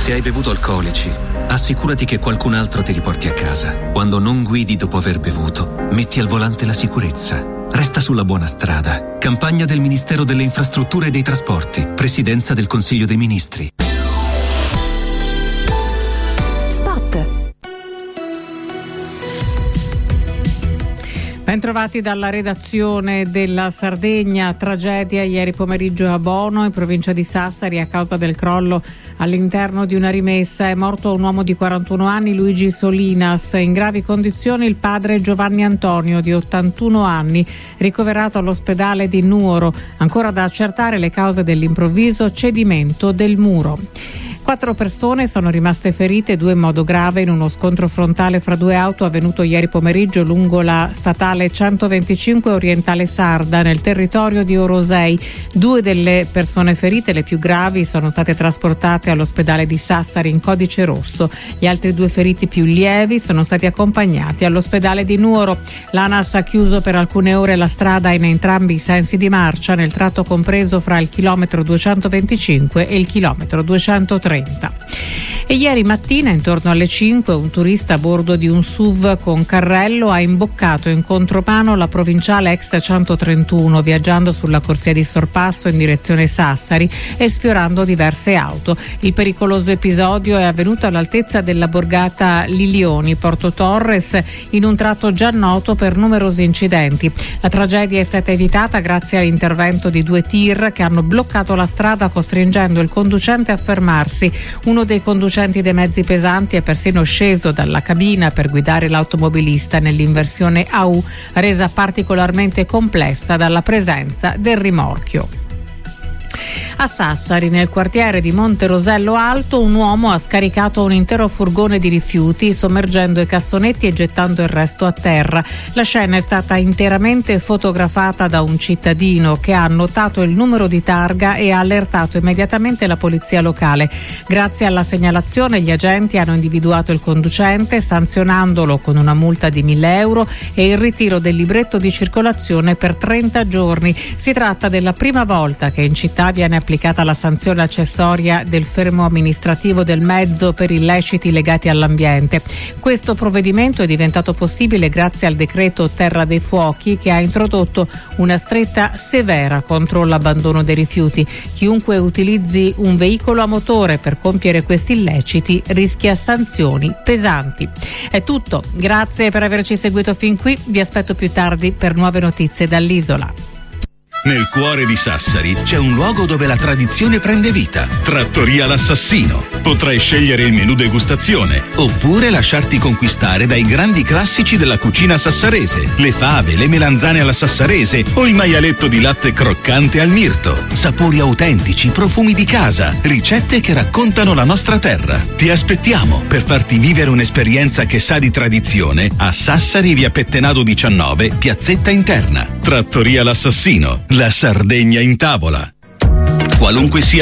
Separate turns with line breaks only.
Se hai bevuto alcolici, assicurati che qualcun altro ti riporti a casa. Quando non guidi dopo aver bevuto, metti al volante la sicurezza. Resta sulla buona strada. Campagna del Ministero delle Infrastrutture e dei Trasporti. Presidenza del Consiglio dei Ministri.
Bentrovati dalla redazione della Sardegna. Tragedia ieri pomeriggio a Bono, in provincia di Sassari, a causa del crollo all'interno di una rimessa. È morto un uomo di 41 anni, Luigi Solinas. In gravi condizioni il padre Giovanni Antonio, di 81 anni, ricoverato all'ospedale di Nuoro. Ancora da accertare le cause dell'improvviso cedimento del muro. 4 persone sono rimaste ferite, 2 in modo grave, in uno scontro frontale fra 2 auto avvenuto ieri pomeriggio lungo la statale 125 Orientale Sarda, nel territorio di Orosei. 2 delle persone ferite, le più gravi, sono state trasportate all'ospedale di Sassari in codice rosso. Gli altri 2 feriti più lievi sono stati accompagnati all'ospedale di Nuoro. L'ANAS ha chiuso per alcune ore la strada in entrambi i sensi di marcia, nel tratto compreso fra il chilometro 225 e il chilometro 230. E ieri mattina, intorno alle 5, un turista a bordo di un SUV con carrello ha imboccato in contromano la provinciale ex 131, viaggiando sulla corsia di sorpasso in direzione Sassari e sfiorando diverse auto. Il pericoloso episodio è avvenuto all'altezza della borgata Lilioni, Porto Torres, in un tratto già noto per numerosi incidenti. La tragedia è stata evitata grazie all'intervento di 2 tir che hanno bloccato la strada, costringendo il conducente a fermarsi. Uno dei conducenti dei mezzi pesanti è persino sceso dalla cabina per guidare l'automobilista nell'inversione a U, resa particolarmente complessa dalla presenza del rimorchio. A Sassari, nel quartiere di Monte Rosello Alto, un uomo ha scaricato un intero furgone di rifiuti, sommergendo i cassonetti e gettando il resto a terra. La scena è stata interamente fotografata da un cittadino che ha annotato il numero di targa e ha allertato immediatamente la polizia locale. Grazie alla segnalazione, gli agenti hanno individuato il conducente, sanzionandolo con una multa di 1.000 euro e il ritiro del libretto di circolazione per 30 giorni. Si tratta della prima volta che in città viene applicata la sanzione accessoria del fermo amministrativo del mezzo per illeciti legati all'ambiente. Questo provvedimento è diventato possibile grazie al decreto Terra dei Fuochi, che ha introdotto una stretta severa contro l'abbandono dei rifiuti. Chiunque utilizzi un veicolo a motore per compiere questi illeciti rischia sanzioni pesanti. È tutto, grazie per averci seguito fin qui, vi aspetto più tardi per nuove notizie dall'isola.
Nel cuore di Sassari c'è un luogo dove la tradizione prende vita. Trattoria L'Assassino. Potrai scegliere il menù degustazione oppure lasciarti conquistare dai grandi classici della cucina sassarese. Le fave, le melanzane alla sassarese o il maialetto di latte croccante al mirto. Sapori autentici, profumi di casa, ricette che raccontano la nostra terra. Ti aspettiamo per farti vivere un'esperienza che sa di tradizione a Sassari, via Pettenado 19, piazzetta interna. Trattoria L'Assassino. La Sardegna in tavola. Qualunque sia